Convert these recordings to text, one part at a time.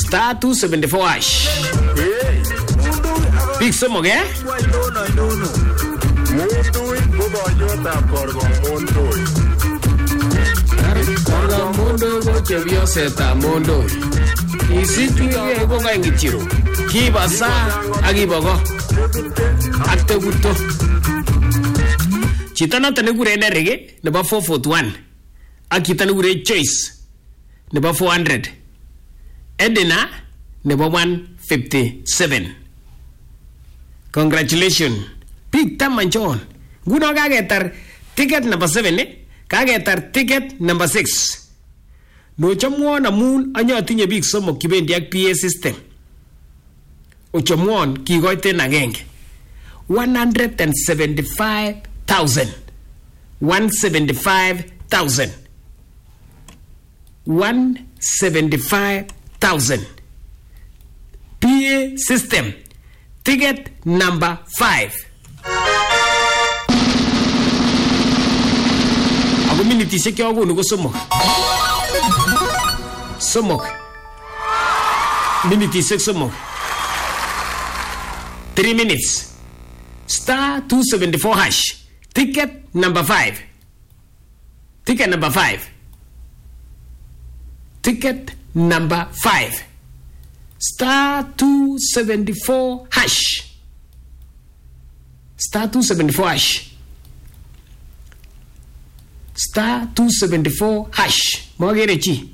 Star 274 hash. Big somok eh? Mundo go chevioset mundo. Isitue go ngitiro. Kibasa agibogo. Akte guto. Chitana tane gure nerege nebo 441. Akitana gure choice nebo 400. Edina nebo 157. Congratulations. Big Tamanchon. Guno kagetar ticket number 7 kagetar ticket number 6. No chamwon amun anyatinye big somok kibendi ak PA system. Ochamwon kigoiten agenge. 175,000. 175,000. 175,000. PA system. Ticket number 5. Ako minutes kyo ako nugo somok. Somok. Minutes somok. 3 minutes. Star 274 hash. Ticket number 5. Ticket number 5. Ticket number 5. Star 274 hash. Star 274 hash. Star 274 hash. Mogerechi.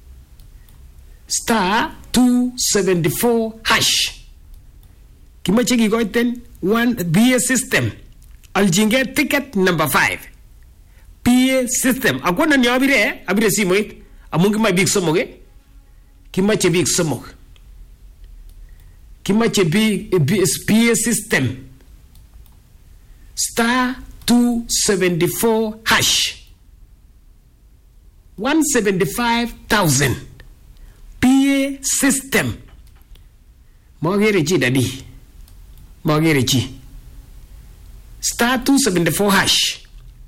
Star 274 hash. Kimache kigoiten one PA system. Aljinge ticket number 5. PA system. Akwana ni abire simoit. Amungi ma big somok eh. Kimache big somok. Kimache PA system. Star 274 hash. 175,000. PA system. Mogerechi daddy. Mogerechi. Star 274 hash.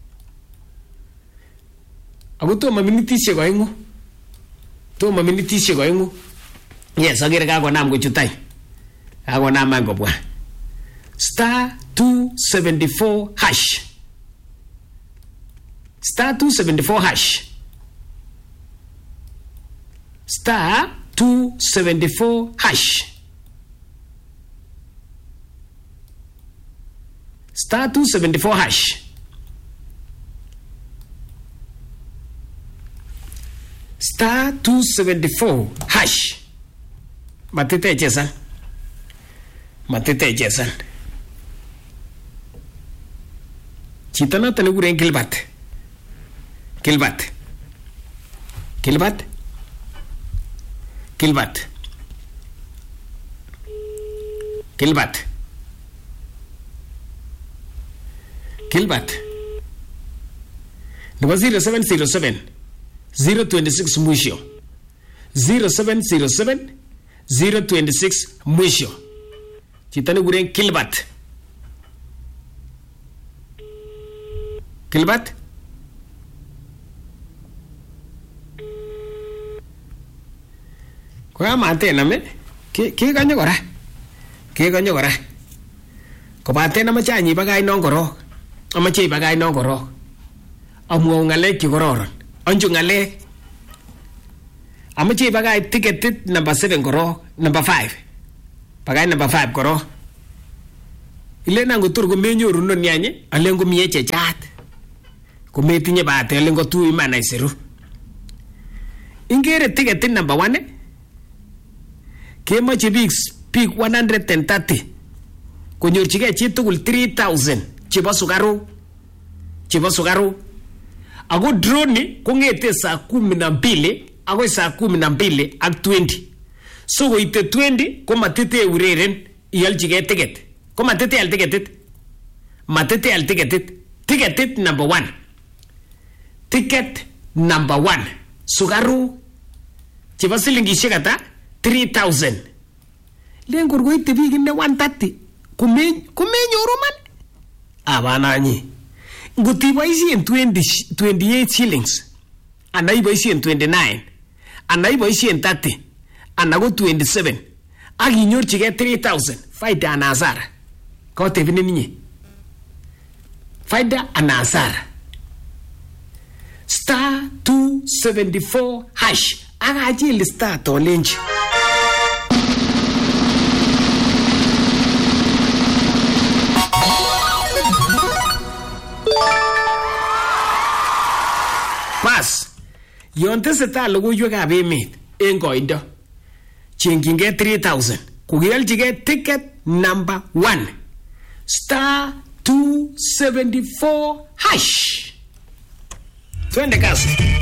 Aguto maminiti siya ingo. To maminiti siya ingo. Yes, agere ka ako nam ko chutai. Ako naman ko buwan. Star 274 hash. Star 274 hash. Star 274 hash. Star 274 hash. Star 274 hash. Matete Jason. Matete Jason. Chitana tanugure Gilbert. Gilbert. Gilbert. Gilbert. Gilbert. Gilbert. Number 0707 026 mwisho. 0707 026 mwisho. Chitani gure Gilbert. Gilbert. Kwa mate na me ke ganyo gora. Ke ganyo gora. Ko bate na machanyi bagay nongoro. Amache bagay nongoro. Amu ngale ki gororon. Anju ngale. Amache bagay ticket number 7 goro, number 5. Bagay number 5 goro. Ile nango turgo menyo runo nyanye, alengo miyeche chat. Kumetinye bate alengo tu imana isiru. Ingere ticket number 1. Kemache big 130. Konyorchige chi tugul 3,000 chebo sugaru. Chebo sugaru. Ako drone kongete saa 12 ako saa 12 ak 20. So goite 20 ko matete ureren ialchige ticket. Ko matete al ticketit. Matete al ticketit. Ticketit number 1. Ticket number 1. Sugaru chebo silingishek ata 3,000. Lengur goite big ne 130. Kumenyoru man. Abana nyi. Nguti boisien 28 shillings. Anai boisien 29. Anai boisien 30. ana ko 27 ak inyorchigei 3000 faida ana hasara. Kotebinin inye. Faida ana hasara. Star 274 hash. Akachil star tolenji. Pas. Yon tesetai logoiywekab emet en koindo. Chengyingei 3000. Kukialchigei ticket number 1. Star 274 hash. Twende kasi.